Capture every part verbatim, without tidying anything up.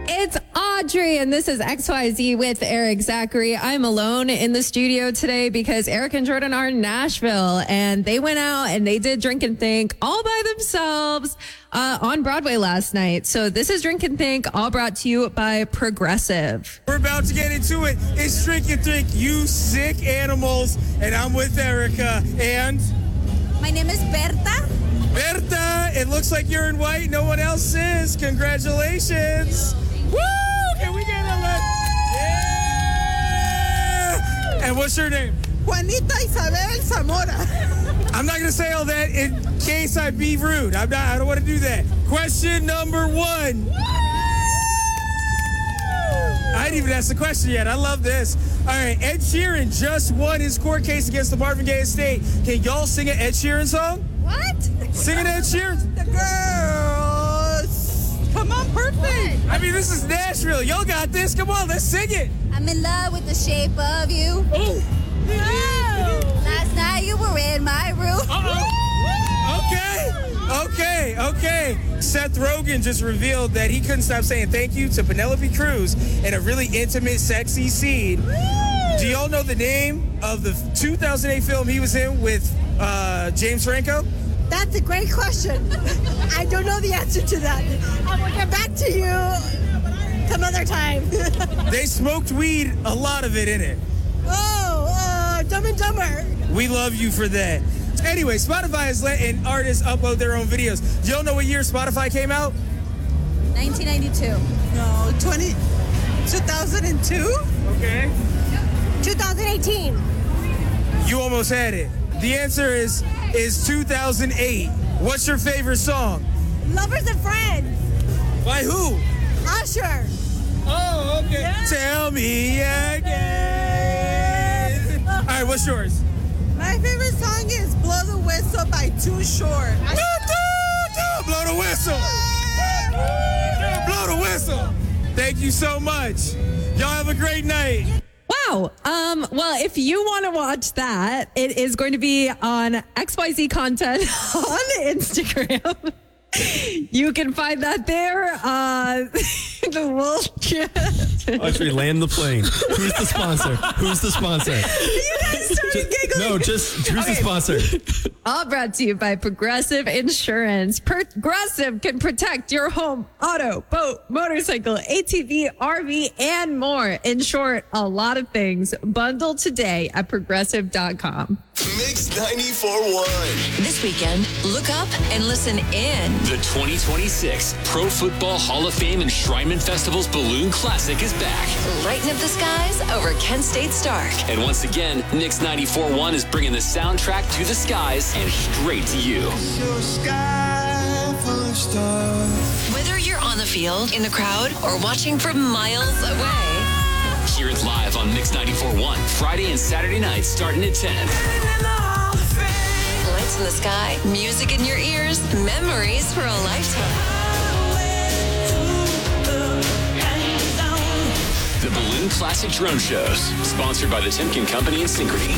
It's Audrey, and this is X Y Z with Eric Zachary. I'm alone in the studio today because Eric and Jordan are in Nashville, and they went out and they did Drink and Think all by themselves uh, on Broadway last night. So this is Drink and Think, all brought to you by Progressive. We're about to get into it. It's Drink and Think, you sick animals, and I'm with Erica, and... My name is Berta. Berta, it looks like you're in white. No one else is. Congratulations. Woo! Can we get a look? Yeah! And what's your name? Juanita Isabel Zamora. I'm not going to say all that in case I be rude. I'm not, I don't want to do that. Question number one. I didn't even ask the question yet. I love this. All right, Ed Sheeran just won his court case against the Marvin Gaye estate. Can y'all sing an Ed Sheeran song? What? Sing an Ed Sheeran? The girls. Come on, perfect. I mean, this is Nashville. Y'all got this. Come on, let's sing it. I'm in love with the shape of you. Oh. Oh. Last night you were in my room. Uh-oh. Okay. Okay. Okay. Seth Rogen just revealed that he couldn't stop saying thank you to Penelope Cruz in a really intimate, sexy scene. Do y'all know the name of the two thousand eight film he was in with uh, James Franco? That's a great question. I don't know the answer to that. I will get back to you some other time. They smoked weed, a lot of it in it. Oh, uh, Dumb and Dumber. We love you for that. Anyway, Spotify has letting artists upload their own videos. Do y'all know what year Spotify came out? nineteen ninety-two. No, twenty, two thousand two? Okay. twenty eighteen. You almost had it. The answer is is two thousand eight. What's your favorite song? Lovers and Friends. By who? Usher. Oh, okay. Yeah. Tell me again. All right, what's yours? My favorite song is Blow the Whistle by Too Short. Blow the whistle. Blow the whistle. Thank you so much. Y'all have a great night. Wow. Um, well, if you want to watch that, it is going to be on X Y Z content on Instagram. You can find that there. Uh, the wolf. Audrey, land the plane. Who's the sponsor? Who's the sponsor? You guys started giggling. No, just who's Okay. the sponsor? All brought to you by Progressive Insurance. Progressive can protect your home, auto, boat, motorcycle, A T V, R V, and more. In short, a lot of things. Bundle today at progressive dot com. Mix ninety-four point one. This weekend, look up and listen in. The twenty twenty-six Pro Football Hall of Fame Enshrinement Festival's Balloon Classic is back. Lighten up the skies over Kent State Stark. And once again, Mix ninety-four point one is bringing the soundtrack to the skies and straight to you. Whether you're on the field, in the crowd, or watching from miles away, Hear it live on Mix ninety-four point one, Friday and Saturday nights starting at ten. lights in the sky, music in your ears, memories for a lifetime. The Balloon Classic Drone Shows, sponsored by the Timken Company and Synchrony.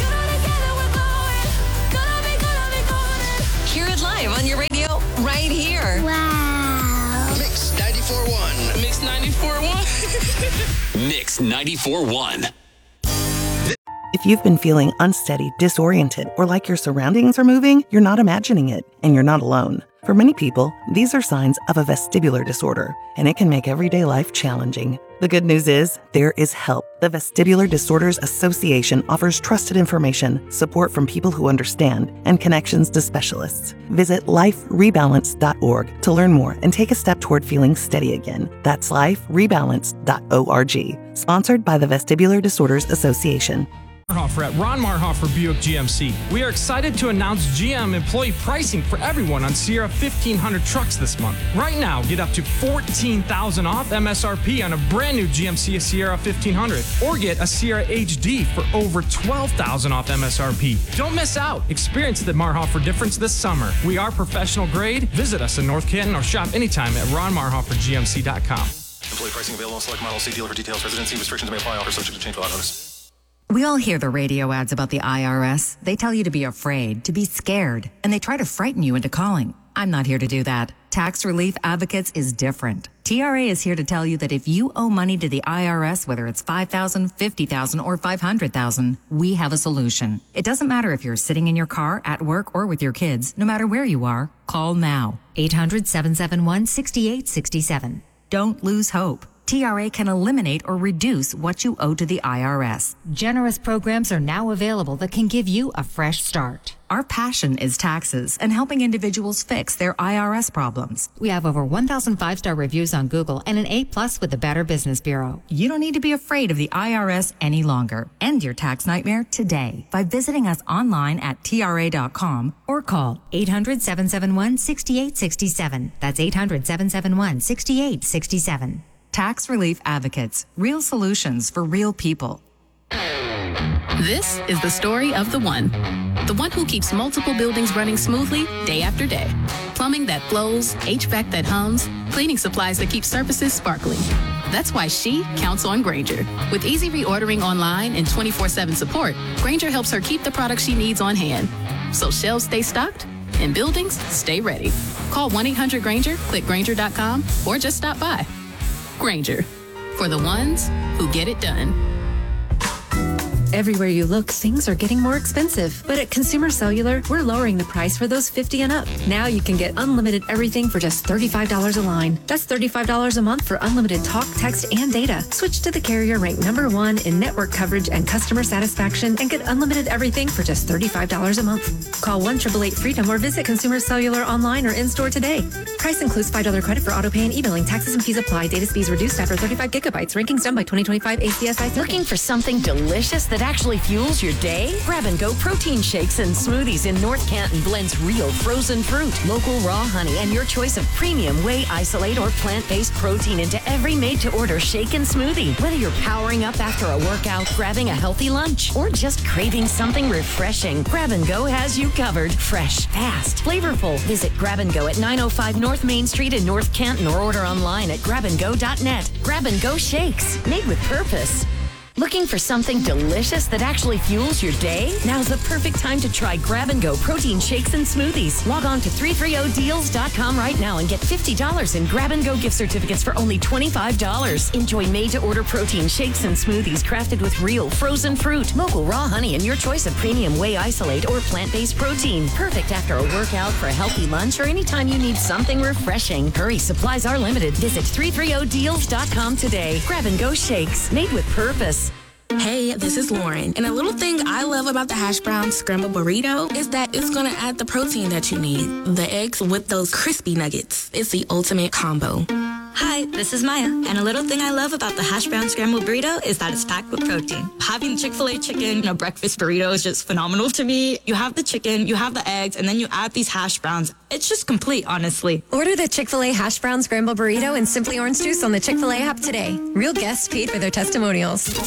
Hear it live on your radio right here. Wow. Mix ninety-four point one. Mix ninety-four point one. Mix ninety-four point one. If you've been feeling unsteady, disoriented, or like your surroundings are moving, you're not imagining it, and you're not alone. For many people, these are signs of a vestibular disorder, and it can make everyday life challenging. The good news is, there is help. The Vestibular Disorders Association offers trusted information, support from people who understand, and connections to specialists. Visit life rebalance dot org to learn more and take a step toward feeling steady again. That's life rebalance dot org. Sponsored by the Vestibular Disorders Association. Marhofer at Ron Marhofer Buick G M C. We are excited to announce G M employee pricing for everyone on Sierra fifteen hundred trucks this month. Right now, get up to fourteen thousand dollars off M S R P on a brand new G M C Sierra fifteen hundred, or get a Sierra H D for over twelve thousand dollars off M S R P. Don't miss out. Experience the Marhofer difference this summer. We are professional grade. Visit us in North Canton or shop anytime at ron marhofer g m c dot com. Employee pricing available on select models. See dealer for details. Residency restrictions may apply. Offer subject to change without notice. We all hear the radio ads about the I R S. They tell you to be afraid, to be scared, and they try to frighten you into calling. I'm not here to do that. Tax Relief Advocates is different. T R A is here to tell you that if you owe money to the I R S, whether it's five thousand dollars, fifty thousand dollars, or five hundred thousand dollars, we have a solution. It doesn't matter if you're sitting in your car, at work, or with your kids. No matter where you are, call now. eight hundred, seven seven one, six eight six seven. Don't lose hope. T R A can eliminate or reduce what you owe to the I R S. Generous programs are now available that can give you a fresh start. Our passion is taxes and helping individuals fix their I R S problems. We have over one thousand five-star reviews on Google and an A plus with the Better Business Bureau. You don't need to be afraid of the I R S any longer. End your tax nightmare today by visiting us online at T R A dot com or call eight hundred, seven seven one, six eight six seven. That's eight hundred, seven seven one, six eight six seven. Tax Relief Advocates. Real solutions for real people. This is the story of the one. The one who keeps multiple buildings running smoothly day after day. Plumbing that flows, H V A C that hums, cleaning supplies that keep surfaces sparkling. That's why she counts on Grainger. With easy reordering online and twenty-four seven support, Grainger helps her keep the products she needs on hand. So shelves stay stocked and buildings stay ready. Call one eight hundred Grainger, click Grainger dot com, or just stop by. Grainger, for the ones who get it done. Everywhere you look, things are getting more expensive. But at Consumer Cellular, we're lowering the price for those fifty and up. Now you can get unlimited everything for just thirty-five dollars a line. That's thirty-five dollars a month for unlimited talk, text, and data. Switch to the carrier ranked number one in network coverage and customer satisfaction and get unlimited everything for just thirty-five dollars a month. Call one eight eight eight freedom or visit Consumer Cellular online or in-store today. Price includes five dollars credit for auto pay and e-billing. Taxes and fees apply. Data speeds reduced after thirty-five gigabytes. Rankings done by twenty twenty-five A C S I. Looking for something delicious that actually fuels your day? Grab and Go protein shakes and smoothies in North Canton blends real frozen fruit, local raw honey, and your choice of premium whey isolate or plant-based protein into every made-to-order shake and smoothie. Whether you're powering up after a workout, grabbing a healthy lunch, or just craving something refreshing, Grab and Go has you covered. Fresh, fast, flavorful. Visit Grab and Go at nine oh five North Main Street in North Canton or order online at grab and go dot net. Grab and Go shakes, made with purpose. Looking for something delicious that actually fuels your day? Now's the perfect time to try Grab and Go protein shakes and smoothies. Log on to three thirty deals dot com right now and get fifty dollars in Grab and Go gift certificates for only twenty-five dollars. Enjoy made-to-order protein shakes and smoothies crafted with real frozen fruit, local raw honey, and your choice of premium whey isolate or plant-based protein. Perfect after a workout, for a healthy lunch, or anytime you need something refreshing. Hurry, supplies are limited. Visit three thirty deals dot com today. Grab and Go shakes, made with purpose. Hey, this is Lauren, and a little thing I love about the hash brown scrambled burrito is that it's gonna add the protein that you need. The eggs with those crispy nuggets. It's the ultimate combo. Hi, this is Maya, and a little thing I love about the hash brown scrambled burrito is that it's packed with protein. Having Chick-fil-A chicken in a breakfast burrito is just phenomenal to me. You have the chicken, you have the eggs, and then you add these hash browns. It's just complete, honestly. Order the Chick-fil-A hash brown scrambled burrito and Simply Orange Juice on the Chick-fil-A app today. Real guests paid for their testimonials.